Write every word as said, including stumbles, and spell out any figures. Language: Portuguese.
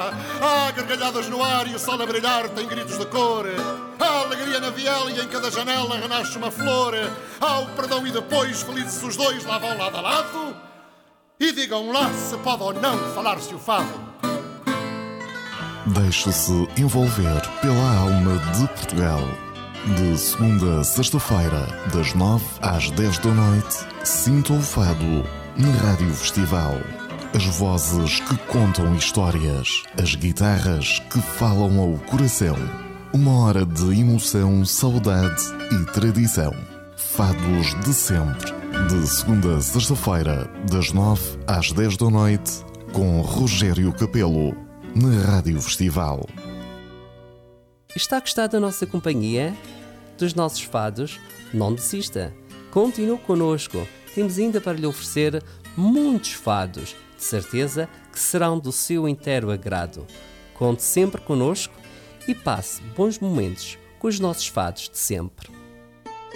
Há gargalhadas no ar e o sol a brilhar tem gritos de cor. Há alegria na viela e em cada janela renasce uma flor. Há o perdão e depois felizes os dois lá vão lado a lado. E digam lá se pode ou não falar-se o fado. Deixe-se envolver pela alma de Portugal. De segunda a sexta-feira, das nove às dez da noite, sinta o fado na Rádio Festival. As vozes que contam histórias, as guitarras que falam ao coração. Uma hora de emoção, saudade e tradição. Fados de sempre. De segunda a sexta-feira, das nove às dez da noite, com Rogério Capelo, na Rádio Festival. Está a gostar da nossa companhia? Dos nossos fados? Não desista. Continue connosco. Temos ainda para lhe oferecer muitos fados. De certeza que serão do seu inteiro agrado. Conte sempre connosco e passe bons momentos com os nossos fados de sempre.